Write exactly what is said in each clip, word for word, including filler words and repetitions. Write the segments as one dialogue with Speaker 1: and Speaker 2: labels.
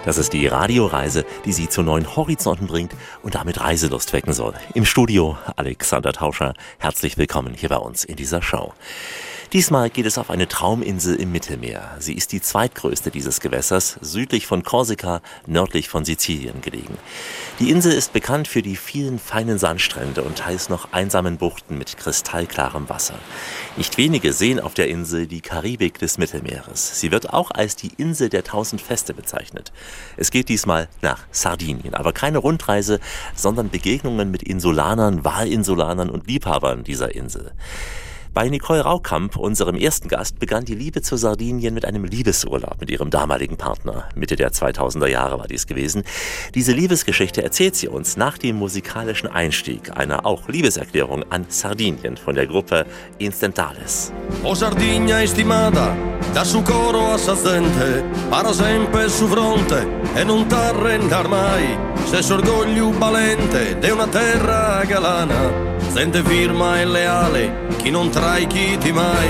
Speaker 1: Das ist die Radioreise, die Sie zu neuen Horizonten bringt und damit Reiselust wecken soll. Im Studio Alexander Tauscher. Herzlich willkommen hier bei uns in dieser Show. Diesmal geht es auf eine Trauminsel im Mittelmeer. Sie ist die zweitgrößte dieses Gewässers, südlich von Korsika, nördlich von Sizilien gelegen. Die Insel ist bekannt für die vielen feinen Sandstrände und teils noch einsamen Buchten mit kristallklarem Wasser. Nicht wenige sehen auf der Insel die Karibik des Mittelmeeres. Sie wird auch als die Insel der tausend Feste bezeichnet. Es geht diesmal nach Sardinien, aber keine Rundreise, sondern Begegnungen mit Insulanern, Wahlinsulanern und Liebhabern dieser Insel. Bei Nicole Raukamp, unserem ersten Gast, begann die Liebe zu Sardinien mit einem Liebesurlaub mit ihrem damaligen Partner. Mitte der zweitausender Jahre war dies gewesen. Diese Liebesgeschichte erzählt sie uns nach dem musikalischen Einstieg einer auch Liebeserklärung an Sardinien von der Gruppe Instantales.
Speaker 2: O Sardegna estimata, da su coro assazzente, para sempre su fronte e non t'arrendar mai, se s'orgoglio valente de una terra galana, sente firma e leale, chi non trai chi ti mai.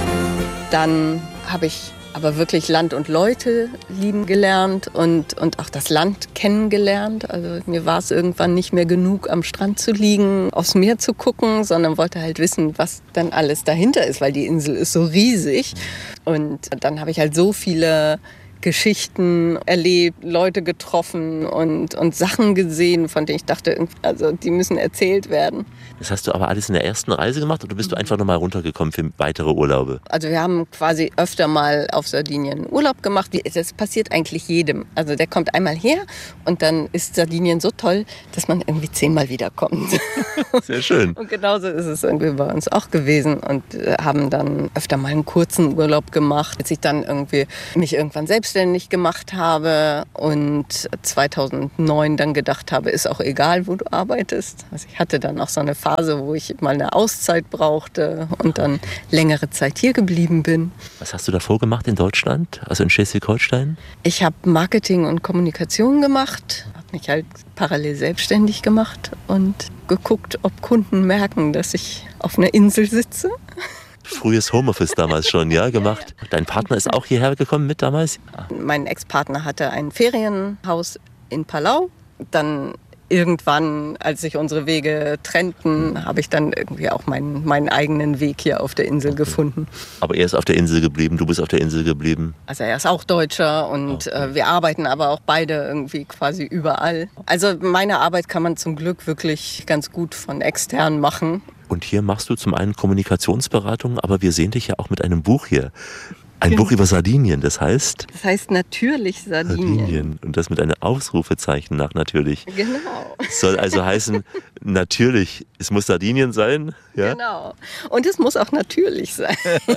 Speaker 3: Dann habe ich aber wirklich Land und Leute lieben gelernt und, und auch das Land kennengelernt. Also mir war es irgendwann nicht mehr genug, am Strand zu liegen, aufs Meer zu gucken, sondern wollte halt wissen, was dann alles dahinter ist, weil die Insel ist so riesig. Und dann habe ich halt so viele Geschichten erlebt, Leute getroffen und, und Sachen gesehen, von denen ich dachte, also die müssen erzählt werden.
Speaker 1: Das hast du aber alles in der ersten Reise gemacht oder bist du einfach nochmal runtergekommen für weitere Urlaube?
Speaker 3: Also wir haben quasi öfter mal auf Sardinien Urlaub gemacht. Das passiert eigentlich jedem. Also der kommt einmal her und dann ist Sardinien so toll, dass man irgendwie zehnmal wiederkommt.
Speaker 1: Sehr schön.
Speaker 3: Und genauso ist es irgendwie bei uns auch gewesen und haben dann öfter mal einen kurzen Urlaub gemacht, als ich dann irgendwie mich irgendwann selbstständig gemacht habe und zweitausendneun dann gedacht habe, ist auch egal, wo du arbeitest. Also ich hatte dann auch so eine Phase, wo ich mal eine Auszeit brauchte und dann längere Zeit hier geblieben bin.
Speaker 1: Was hast du davor gemacht in Deutschland, also in Schleswig-Holstein?
Speaker 3: Ich habe Marketing und Kommunikation gemacht, habe mich halt parallel selbstständig gemacht und geguckt, ob Kunden merken, dass ich auf einer Insel sitze.
Speaker 1: Frühes Homeoffice damals schon, ja, gemacht. Dein Partner ist auch hierher gekommen mit damals?
Speaker 3: Mein Ex-Partner hatte ein Ferienhaus in Palau. Dann irgendwann, als sich unsere Wege trennten, habe ich dann irgendwie auch meinen, meinen eigenen Weg hier auf der Insel okay. gefunden.
Speaker 1: Aber er ist auf der Insel geblieben, du bist auf der Insel geblieben?
Speaker 3: Also er ist auch Deutscher und okay. äh, wir arbeiten aber auch beide irgendwie quasi überall. Also meine Arbeit kann man zum Glück wirklich ganz gut von extern machen.
Speaker 1: Und hier machst du zum einen Kommunikationsberatung, aber wir sehen dich ja auch mit einem Buch hier. Ein genau. Buch über Sardinien, das heißt?
Speaker 3: Das heißt natürlich Sardinien.
Speaker 1: Sardinien. Und das mit einem Ausrufezeichen nach natürlich.
Speaker 3: Genau.
Speaker 1: Soll also heißen, natürlich, es muss Sardinien sein. Ja?
Speaker 3: Genau. Und es muss auch natürlich sein.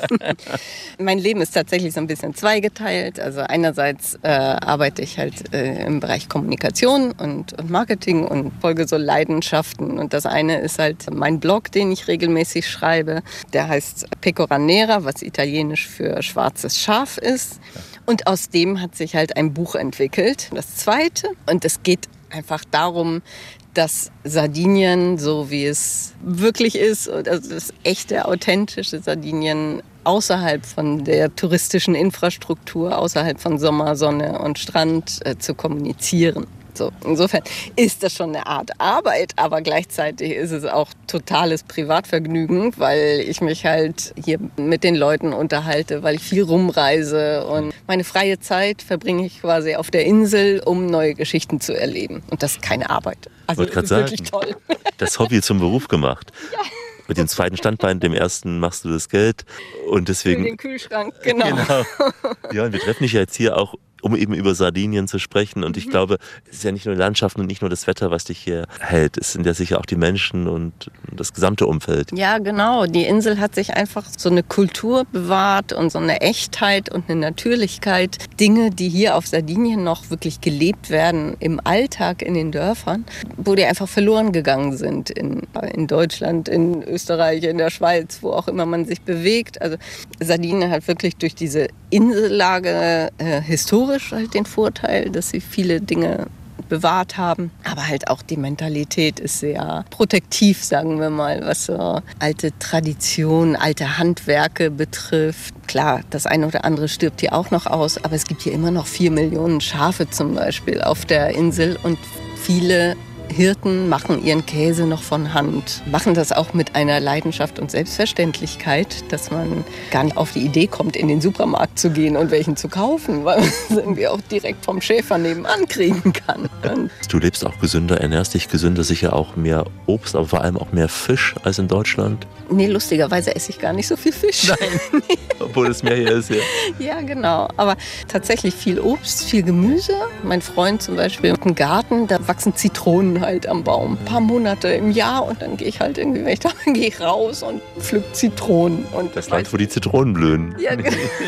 Speaker 3: Mein Leben ist tatsächlich so ein bisschen zweigeteilt. Also einerseits äh, arbeite ich halt äh, im Bereich Kommunikation und, und Marketing und folge so Leidenschaften. Und das eine ist halt mein Blog, den ich regelmäßig schreibe. Der heißt Pecora Nera, was italienisch für schwarzes Schaf ist. Und aus dem hat sich halt ein Buch entwickelt. Das zweite. Und es geht einfach darum, dass Sardinien, so wie es wirklich ist, also das echte, authentische Sardinien, außerhalb von der touristischen Infrastruktur, außerhalb von Sommer, Sonne und Strand äh, zu kommunizieren. So, insofern ist das schon eine Art Arbeit, aber gleichzeitig ist es auch totales Privatvergnügen, weil ich mich halt hier mit den Leuten unterhalte, weil ich viel rumreise und meine freie Zeit verbringe ich quasi auf der Insel, um neue Geschichten zu erleben. Und das ist keine Arbeit. Also
Speaker 1: das ist
Speaker 3: wirklich toll.
Speaker 1: Das Hobby zum Beruf gemacht.
Speaker 3: Ja.
Speaker 1: Mit dem zweiten Standbein, dem ersten machst du das Geld und deswegen...
Speaker 3: Für den Kühlschrank, genau.
Speaker 1: genau. Ja, und wir treffen dich jetzt hier auch, um eben über Sardinien zu sprechen. Und ich mhm. glaube, es ist ja nicht nur die Landschaften und nicht nur das Wetter, was dich hier hält. Es sind ja sicher auch die Menschen und das gesamte Umfeld.
Speaker 3: Ja, genau. Die Insel hat sich einfach so eine Kultur bewahrt und so eine Echtheit und eine Natürlichkeit. Dinge, die hier auf Sardinien noch wirklich gelebt werden im Alltag in den Dörfern, wo die einfach verloren gegangen sind in, in Deutschland, in Österreich, in der Schweiz, wo auch immer man sich bewegt. Also Sardinien hat wirklich durch diese Insellage äh, historisch halt den Vorteil, dass sie viele Dinge bewahrt haben. Aber halt auch die Mentalität ist sehr protektiv, sagen wir mal, was so alte Traditionen, alte Handwerke betrifft. Klar, das eine oder andere stirbt hier auch noch aus, aber es gibt hier immer noch vier Millionen Schafe zum Beispiel auf der Insel und viele Hirten machen ihren Käse noch von Hand, machen das auch mit einer Leidenschaft und Selbstverständlichkeit, dass man gar nicht auf die Idee kommt, in den Supermarkt zu gehen und welchen zu kaufen, weil man es irgendwie auch direkt vom Schäfer nebenan kriegen kann. Und
Speaker 1: du lebst auch gesünder, ernährst dich gesünder, sicher auch mehr Obst, aber vor allem auch mehr Fisch als in Deutschland?
Speaker 3: Nee, lustigerweise esse ich gar nicht so viel Fisch.
Speaker 1: Nein, obwohl es mehr hier ist. Ja.
Speaker 3: Ja, genau. Aber tatsächlich viel Obst, viel Gemüse. Mein Freund zum Beispiel hat einen Garten, da wachsen Zitronen halt am Baum. Ein paar Monate im Jahr und dann gehe ich halt irgendwie, wenn ich da gehe ich raus und pflück Zitronen. Und
Speaker 1: das Land, wo die Zitronen blühen.
Speaker 3: Ja, genau.